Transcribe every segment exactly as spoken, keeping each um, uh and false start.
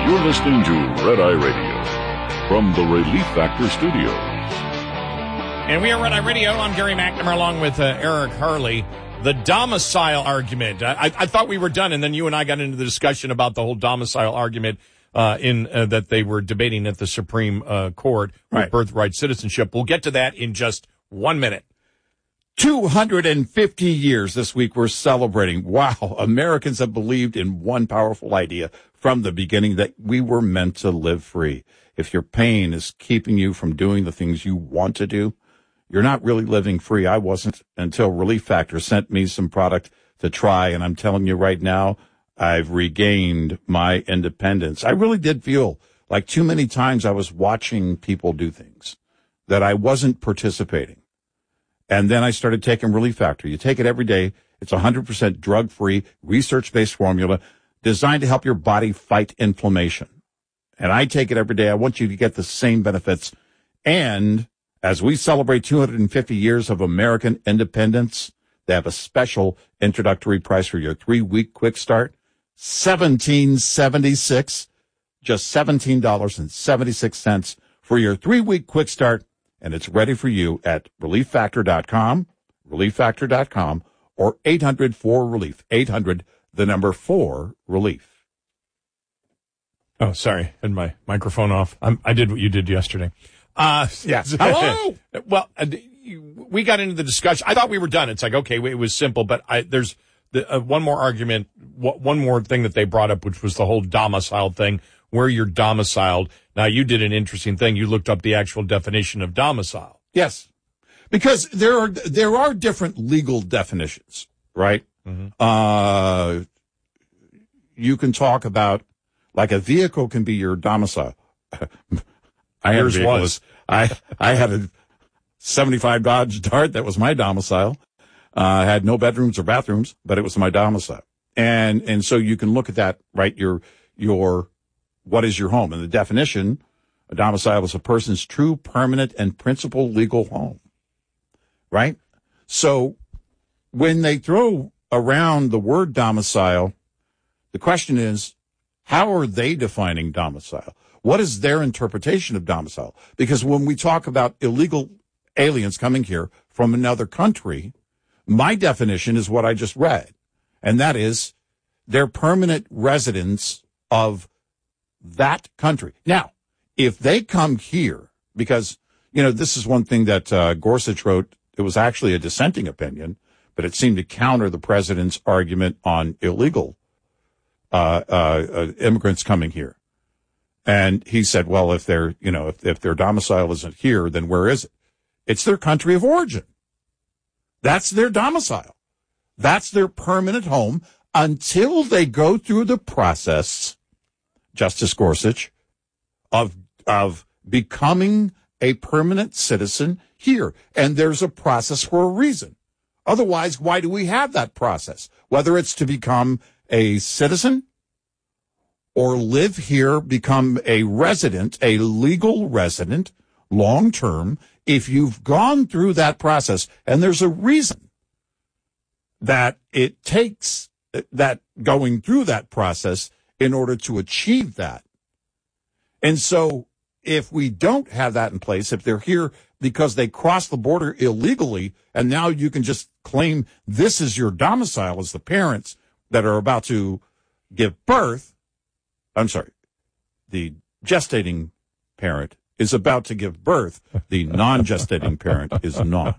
You're listening to Red Eye Radio from the Relief Factor Studios. And we are Red Eye Radio. I'm Gary McNamara along with uh, Eric Harley. The domicile argument. I, I thought we were done, and then you and I got into the discussion about the whole domicile argument uh, in uh, that they were debating at the Supreme uh, Court with right. birthright citizenship. We'll get to that in just one minute. two hundred fifty years this week we're celebrating. Wow, Americans have believed in one powerful idea from the beginning, that we were meant to live free. If your pain is keeping you from doing the things you want to do, you're not really living free. I wasn't until Relief Factor sent me some product to try, and I'm telling you right now, I've regained my independence. I really did feel like too many times I was watching people do things that I wasn't participating. And then I started taking Relief Factor. You take it every day. It's one hundred percent drug-free, research-based formula designed to help your body fight inflammation. And I take it every day. I want you to get the same benefits. And as we celebrate two hundred fifty years of American independence, they have a special introductory price for your three-week quick start, seventeen seventy-six, just seventeen dollars and seventy-six cents for your three-week quick start. And it's ready for you at relief factor dot com, relief factor dot com, or eight hundred four relief, eight hundred, the number four, relief. Oh, sorry. Had my microphone off. I'm, I did what you did yesterday. Uh, yes. Hello? Well, uh, we got into the discussion. I thought we were done. It's like, okay, it was simple, but I, there's the, uh, one more argument, one more thing that they brought up, which was the whole domicile thing, where you're domiciled. Now, you did an interesting thing. You looked up the actual definition of domicile. Yes, because there are there are different legal definitions, right? Mm-hmm. Uh, you can talk about, like, a vehicle can be your domicile. I had Yours was. I I had a seventy-five Dodge Dart that was my domicile. Uh, I had no bedrooms or bathrooms, but it was my domicile. And and so you can look at that, right? Your your what is your home? And the definition, a domicile is a person's true, permanent, and principal legal home, right? So when they throw around the word domicile, the question is, how are they defining domicile? What is their interpretation of domicile? Because when we talk about illegal aliens coming here from another country, my definition is what I just read, and that is they're permanent residents of that country. Now, if they come here, because, you know, this is one thing that uh, Gorsuch wrote. It was actually a dissenting opinion, but it seemed to counter the president's argument on illegal uh, uh, uh, immigrants coming here. And he said, well, if they're, you know, if, if their domicile isn't here, then where is it? It's their country of origin. That's their domicile. That's their permanent home until they go through the process, Justice Gorsuch, of of becoming a permanent citizen here. And there's a process for a reason. Otherwise, why do we have that process? Whether it's to become a citizen or live here, become a resident, a legal resident, long term, if you've gone through that process, and there's a reason that it takes that going through that process in order to achieve that. And so if we don't have that in place, if they're here because they crossed the border illegally, and now you can just claim this is your domicile as the parents that are about to give birth, I'm sorry, the gestating parent is about to give birth. The non-gestating parent is not.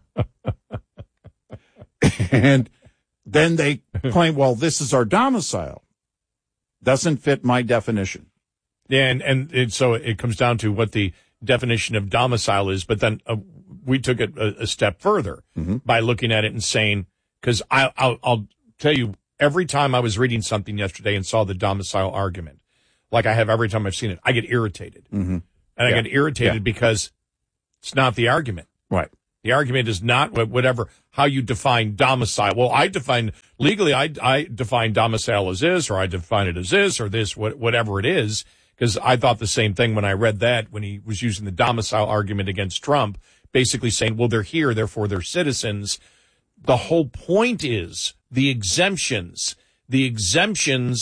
And then they claim, well, this is our domicile. Doesn't fit my definition. Yeah, and, and it, so it comes down to what the definition of domicile is, but then uh, we took it a, a step further mm-hmm. by looking at it and saying, because I'll, I'll tell you, every time I was reading something yesterday and saw the domicile argument, like I have every time I've seen it, I get irritated. Mm-hmm. And yeah. I get irritated yeah. because it's not the argument. Right. The argument is not whatever, how you define domicile. Well, I define, legally, I, I define domicile as this, or I define it as this, or this, whatever it is, because I thought the same thing when I read that, when he was using the domicile argument against Trump, basically saying, well, they're here, therefore they're citizens. The whole point is the exemptions. The exemptions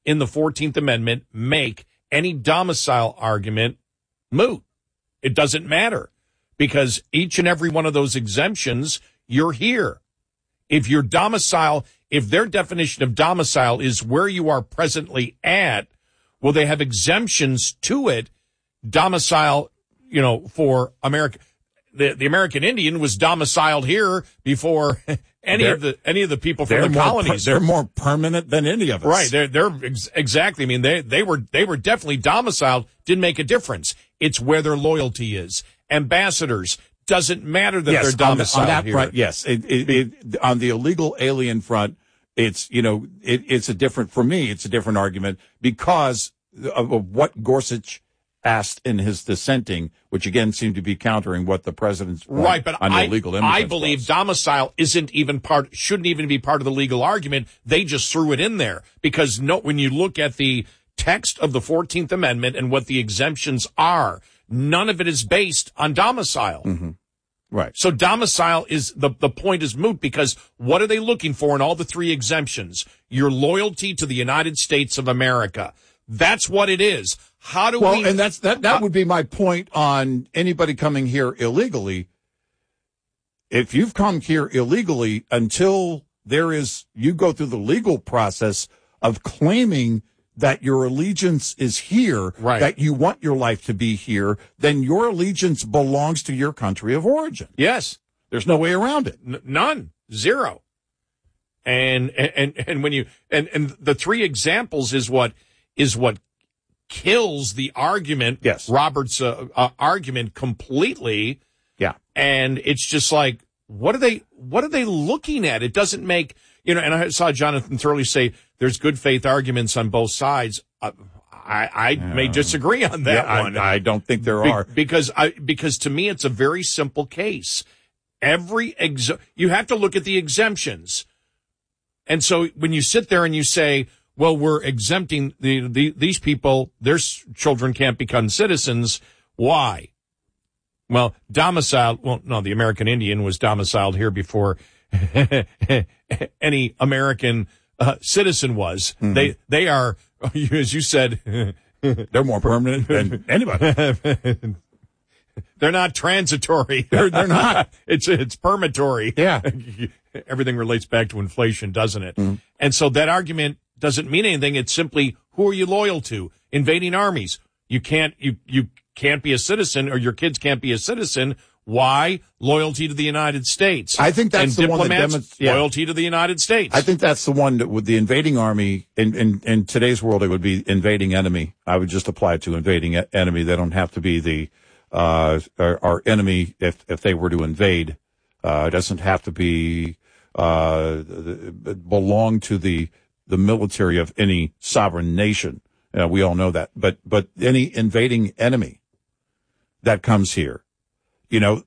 in the fourteenth Amendment make any domicile argument moot. It doesn't matter because each and every one of those exemptions, you're here. If your domicile, if their definition of domicile is where you are presently at, well, they have exemptions to it. Domicile, you know, for America, the, the American Indian was domiciled here before any they're, of the any of the people from the colonies. Per, they're more permanent than any of us. Right. They're they're ex- exactly. I mean, they they were they were definitely domiciled. Didn't make a difference. It's where their loyalty is. Ambassadors, doesn't matter that yes, they're domiciled on, the, on that here. front, yes. It, it, it, on the illegal alien front, it's, you know, it, it's a different, for me, it's a different argument because of, of what Gorsuch asked in his dissenting, which again seemed to be countering what the president's right, but on I, illegal immigrants I believe was. Domicile isn't even part, shouldn't even be part of the legal argument. They just threw it in there because no, when you look at the text of the fourteenth Amendment and what the exemptions are, none of it is based on domicile. Mm-hmm. Right. So domicile is, the, the point is moot because what are they looking for in all the three exemptions? Your loyalty to the United States of America. That's what it is. How do well, we? Well, and that's, that, that uh, would be my point on anybody coming here illegally. If you've come here illegally until there is, you go through the legal process of claiming that your allegiance is here, right. that you want your life to be here, then your allegiance belongs to your country of origin. Yes. There's no way around it. N- none. Zero. And, and, and when you, and, and the three examples is what, is what kills the argument. Yes. Robert's uh, uh, argument completely. Yeah. And it's just like, what are they, what are they looking at? It doesn't make, you know, and I saw Jonathan Turley say there's good faith arguments on both sides. Uh, I, I yeah. may disagree on that yeah, one. I, I don't think there Be- are. Because I, because to me, it's a very simple case. Every ex, you have to look at the exemptions. And so when you sit there and you say, well, we're exempting the, the these people, their children can't become citizens. Why? Well, domiciled, well, no, the American Indian was domiciled here before any American uh, citizen was. Mm-hmm. They they are, as you said, they're more permanent than anybody. They're not transitory. They're, they're not. it's it's permatory. Yeah. Everything relates back to inflation, doesn't it? Mm-hmm. And so that argument doesn't mean anything. It's simply, who are you loyal to? Invading armies. You can't you you can't be a citizen, or your kids can't be a citizen. Why? Loyalty to the United States. I think that's and the one that demonstrates yeah. loyalty to the United States. I think that's the one that with the invading army in, in, in today's world, it would be invading enemy. I would just apply it to invading enemy. They don't have to be the, uh, our, our enemy if, if they were to invade. Uh, it doesn't have to be, uh, belong to the, the military of any sovereign nation. Uh, we all know that. But, but any invading enemy that comes here, you know,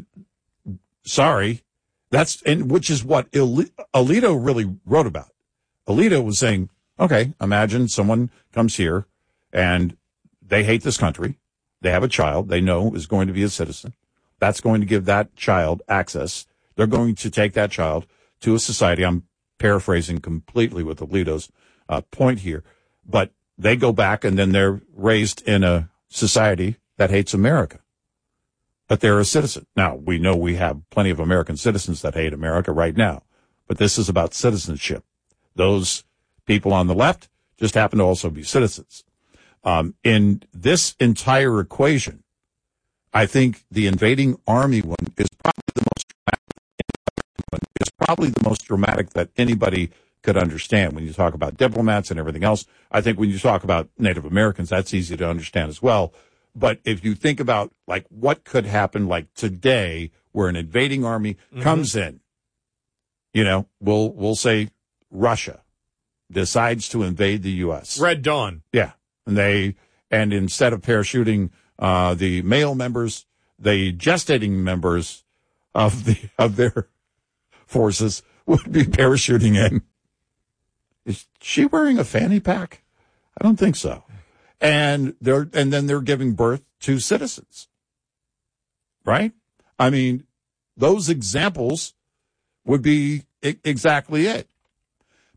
sorry, that's, and which is what Alito really wrote about. Alito was saying, okay, imagine someone comes here and they hate this country. They have a child they know is going to be a citizen. That's going to give that child access. They're going to take that child to a society. I'm paraphrasing completely with Alito's uh, point here, but they go back and then they're raised in a society that hates America. But they're a citizen. Now, we know we have plenty of American citizens that hate America right now, but this is about citizenship. Those people on the left just happen to also be citizens. Um, in this entire equation, I think the invading army one is probably the most dramatic, is probably the most dramatic that anybody could understand. When you talk about diplomats and everything else, I think when you talk about Native Americans, that's easy to understand as well. But if you think about like what could happen like today where an invading army mm-hmm. comes in, you know, we'll, we'll say Russia decides to invade the U S. Red Dawn. Yeah. And they, and instead of parachuting, uh, the male members, the gestating members of the, of their forces would be parachuting in. Is she wearing a fanny pack? I don't think so. And they're, and then they're giving birth to citizens. Right? I mean, those examples would be I- exactly it.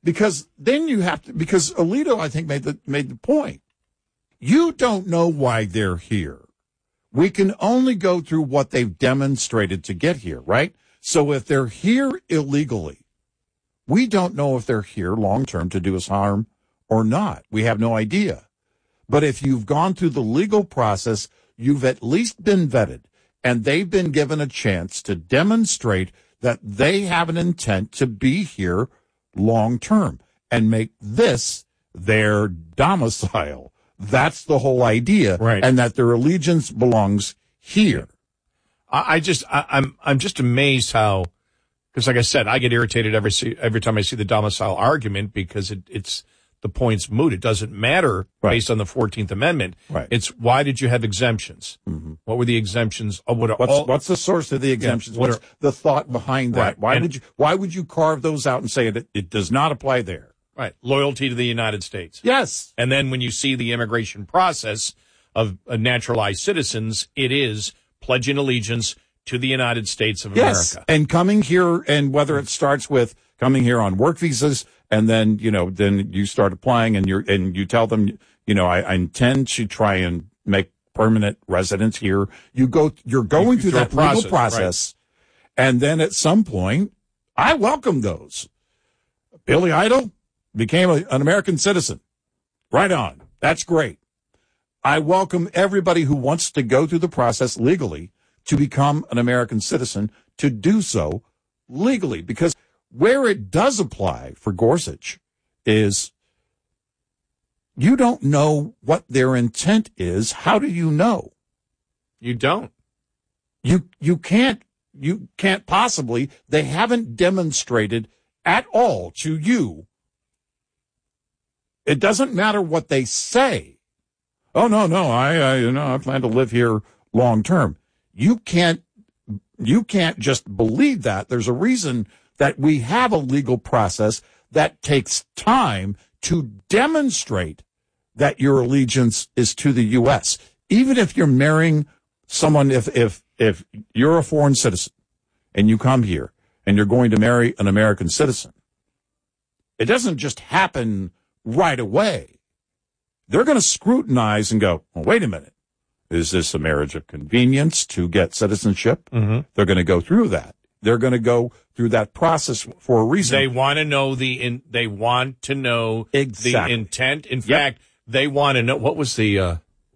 because then you have to, because Alito, I think, made the, made the point. You don't know why they're here. We can only go through what they've demonstrated to get here, right? So if they're here illegally, we don't know if they're here long term to do us harm or not. We have no idea. But if you've gone through the legal process, you've at least been vetted, and they've been given a chance to demonstrate that they have an intent to be here long term and make this their domicile. That's the whole idea, right? And that their allegiance belongs here. I, I just, I, I'm, I'm just amazed how, because like I said, I get irritated every every time I see the domicile argument because it, it's the point's moot. It doesn't matter right. based on the fourteenth Amendment. Right. It's why did you have exemptions? Mm-hmm. What were the exemptions? Oh, what what's, all, what's the source of the exemptions? Yeah, what what's are, the thought behind that? Right. Why and, would you Why would you carve those out and say it, it does not apply there? Right. Loyalty to the United States. Yes. And then when you see the immigration process of uh, naturalized citizens, it is pledging allegiance to the United States of yes. America. And coming here, and whether it starts with coming here on work visas, and then, you know, then you start applying and you're, and you tell them, you know, I, I intend to try and make permanent residence here. You go, you're going through, through that process, legal process. Right. And then at some point, I welcome those. Billy Idol became a, an American citizen. Right on. That's great. I welcome everybody who wants to go through the process legally to become an American citizen to do so legally, because where it does apply for Gorsuch is you don't know what their intent is. How do you know? You don't. You, you can't, you can't possibly, they haven't demonstrated at all to you. It doesn't matter what they say. Oh, no, no, I, I, you know, I plan to live here long term. You can't, you can't just believe that. There's a reason that we have a legal process that takes time to demonstrate that your allegiance is to the U S. Even if you're marrying someone, if, if, if you're a foreign citizen and you come here and you're going to marry an American citizen, it doesn't just happen right away. They're going to scrutinize and go, well, wait a minute. Is this a marriage of convenience to get citizenship? Mm-hmm. They're going to go through that. They're going to go through that process for a reason. They want to know the in, they want to know exactly. the intent. In yep. fact, they want to know what was the uh,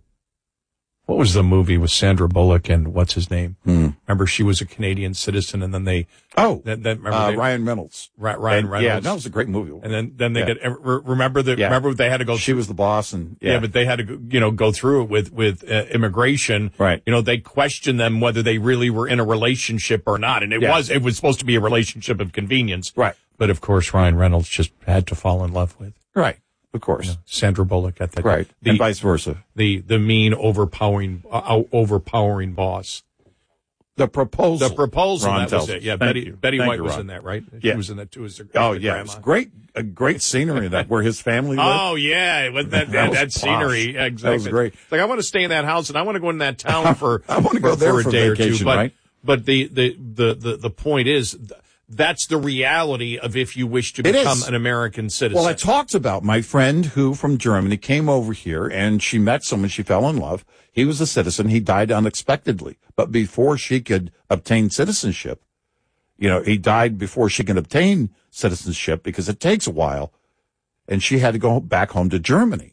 what was the movie with Sandra Bullock and what's his name? Hmm. Remember, she was a Canadian citizen, and then they oh, then, then remember uh, they, Ryan Reynolds, Ra- Ryan and, Reynolds. Yeah, that was a great movie. And then then they yeah. get remember the yeah. remember they had to go. She was the boss, and yeah, yeah, but they had to go, you know go through it with with uh, immigration. Right. You know, they questioned them whether they really were in a relationship or not, and it yeah. was it was supposed to be a relationship of convenience. Right. But of course, Ryan Reynolds just had to fall in love with. Right. Of course. You know, Sandra Bullock at that right, the, and vice versa. The the mean, overpowering, uh, overpowering boss. The proposal. The proposal. Ron that tells was it. us. Yeah, Thank Betty you. Betty Thank White you, was Ron. in that, right? Yeah. She was in that too. As oh yeah, it's great. A great scenery that where his family lived. Oh yeah, with that that, that, that scenery. Yeah, exactly. That was great. It's like I want to stay in that house and I want to go in that town for. I want to go for, there for a for day vacation, or two. But right? but the the the the, the point is. That's the reality of if you wish to It become is. an American citizen. Well, I talked about my friend who from Germany came over here and she met someone. She fell in love. He was a citizen. He died unexpectedly. But before she could obtain citizenship, you know, he died before she could obtain citizenship because it takes a while. And she had to go back home to Germany.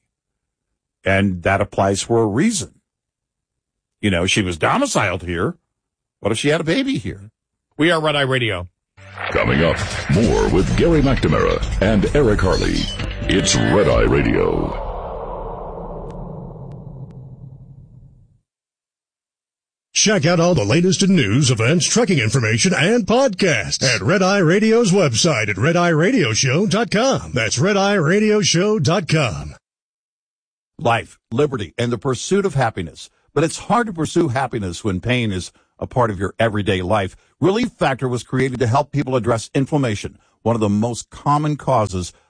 And that applies for a reason. You know, she was domiciled here. What if she had a baby here? We are Red Eye Radio. Coming up, more with Gary McNamara and Eric Harley. It's Red Eye Radio. Check out all the latest in news, events, trekking information, and podcasts at Red Eye Radio's website at red eye radio show dot com. That's red eye radio show dot com. Life, liberty, and the pursuit of happiness. But it's hard to pursue happiness when pain is a part of your everyday life. Relief Factor was created to help people address inflammation, one of the most common causes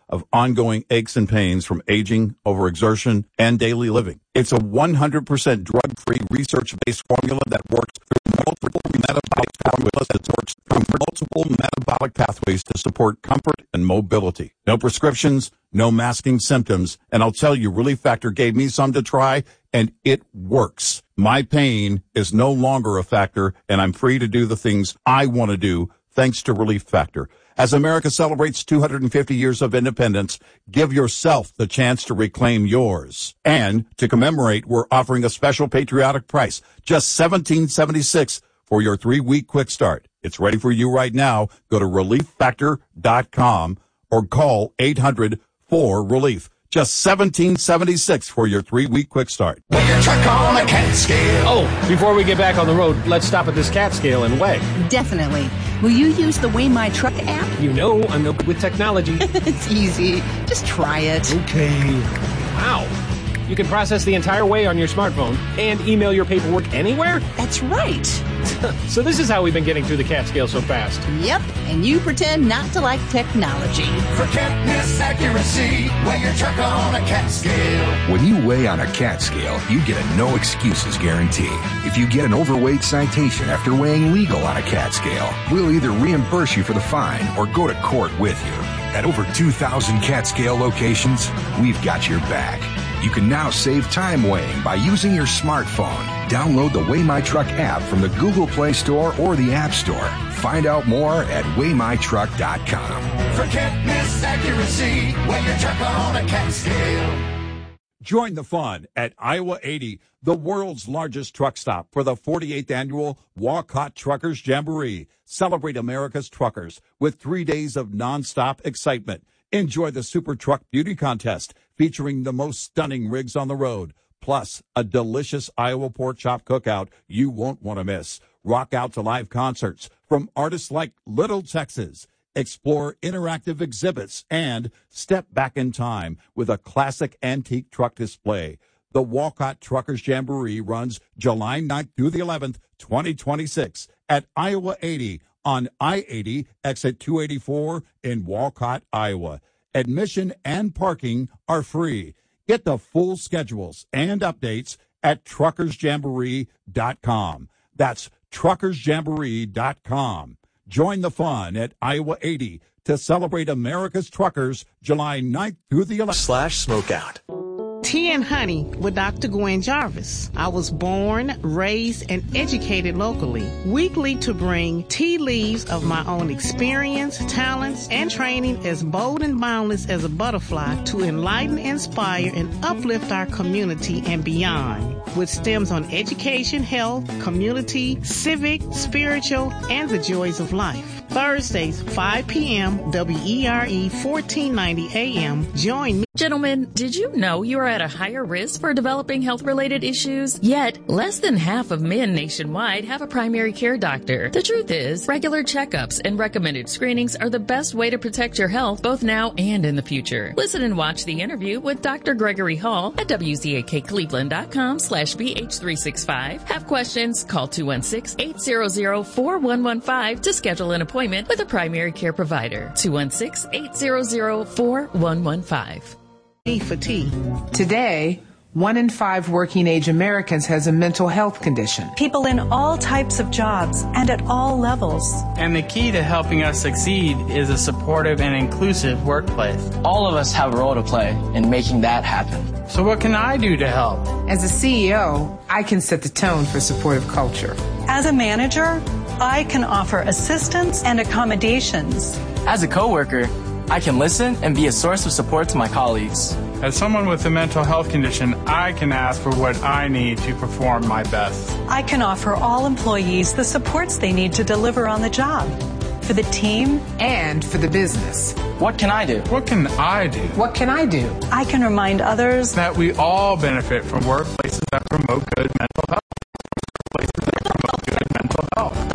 of ongoing aches and pains from aging, overexertion, and daily living. It's a one hundred percent drug-free, research-based formula that works through multiple metabolic pathways that works through multiple metabolic pathways to support comfort and mobility. No prescriptions, no masking symptoms, and I'll tell you, Relief Factor gave me some to try, and it works. My pain is no longer a factor, and I'm free to do the things I want to do thanks to Relief Factor. As America celebrates two hundred fifty years of independence, give yourself the chance to reclaim yours. And to commemorate, we're offering a special patriotic price, just seventeen seventy-six for your three-week quick start. It's ready for you right now. Go to relief factor dot com or call eight hundred four relief. Just seventeen seventy-six for your three-week quick start. Weigh your truck on a cat scale. Oh, before we get back on the road, let's stop at this cat scale and weigh. Definitely. Will you use the Weigh My Truck app? You know I'm no good with technology. It's easy. Just try it. Okay. Wow. You can process the entire weigh on your smartphone and email your paperwork anywhere? That's right. So this is how we've been getting through the cat scale so fast. Yep, and you pretend not to like technology. For catness accuracy, weigh your truck on a cat scale. When you weigh on a cat scale, you get a no excuses guarantee. If you get an overweight citation after weighing legal on a cat scale, we'll either reimburse you for the fine or go to court with you. At over two thousand cat scale locations, we've got your back. You can now save time weighing by using your smartphone. Download the Weigh My Truck app from the Google Play Store or the App Store. Find out more at weigh my truck dot com. For catness accuracy, weigh your truck on a cat scale. Join the fun at Iowa eighty, the world's largest truck stop, for the forty-eighth annual Walcott Truckers Jamboree. Celebrate America's truckers with three days of nonstop excitement. Enjoy the Super Truck Beauty Contest, featuring the most stunning rigs on the road, plus a delicious Iowa pork chop cookout you won't want to miss. Rock out to live concerts from artists like Little Texas. Explore interactive exhibits and step back in time with a classic antique truck display. The Walcott Truckers Jamboree runs July ninth through the eleventh, twenty twenty-six at Iowa eighty on I eighty, exit two eighty-four in Walcott, Iowa. Admission and parking are free. Get the full schedules and updates at truckers jamboree dot com. That's truckers jamboree dot com. Join the fun at Iowa eighty to celebrate America's truckers July ninth through the eleventh. Slash smokeout. Tea and Honey with Doctor Gwen Jarvis. I was born, raised, and educated locally. Weekly to bring tea leaves of my own experience, talents, and training as bold and boundless as a butterfly to enlighten, inspire, and uplift our community and beyond. With stems on education, health, community, civic, spiritual, and the joys of life. Thursdays, five p.m., W E R E fourteen ninety A M. Join me. Gentlemen, did you know you are at a higher risk for developing health-related issues? Yet, less than half of men nationwide have a primary care doctor. The truth is, regular checkups and recommended screenings are the best way to protect your health both now and in the future. Listen and watch the interview with Doctor Gregory Hall at W Z A K Cleveland dot com slash B H three sixty-five. Have questions? Call two one six, eight hundred, four one one five to schedule an appointment with a primary care provider. two one six, eight hundred, four one one five. For tea. Today, one in five working age Americans has a mental health condition. People in all types of jobs and at all levels. And the key to helping us succeed is a supportive and inclusive workplace. All of us have a role to play in making that happen. So what can I do to help? As a C E O, I can set the tone for supportive culture. As a manager, I can offer assistance and accommodations. As a coworker, I can listen and be a source of support to my colleagues. As someone with a mental health condition, I can ask for what I need to perform my best. I can offer all employees the supports they need to deliver on the job. For the team and for the business. What can I do? What can I do? What can I do? I can remind others that we all benefit from workplaces that promote good mental health. Workplaces that promote good mental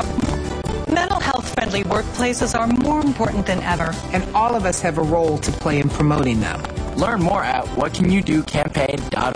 health. Mental health-friendly workplaces are more important than ever. And all of us have a role to play in promoting them. Learn more at what can you do campaign dot org.